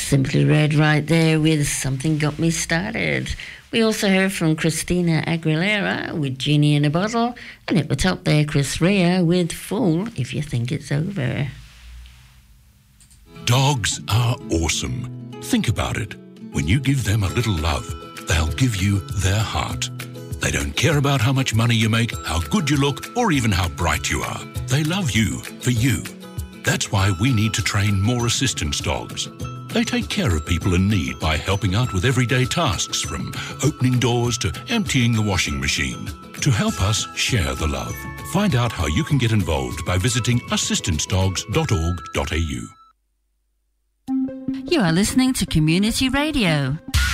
Simply Red right there with Something Got Me Started. We also heard from Christina Aguilera with Genie in a Bottle, and at the top there, Chris Rea with Fool If You Think It's Over. Dogs are awesome. Think about it. When you give them a little love, they'll give you their heart. They don't care about how much money you make, how good you look, or even how bright you are. They love you for you. That's why we need to train more assistance dogs. They take care of people in need by helping out with everyday tasks, from opening doors to emptying the washing machine. To help us share the love, find out how you can get involved by visiting assistancedogs.org.au. You are listening to Community Radio.